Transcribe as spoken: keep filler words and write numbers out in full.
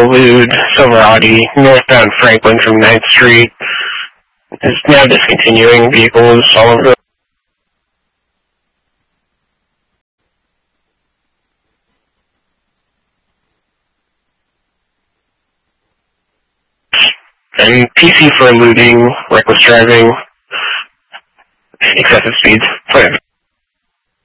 elude Silverati northbound Franklin from ninth Street. Is now discontinuing vehicles all over the and P C for eluding, reckless driving, excessive speeds.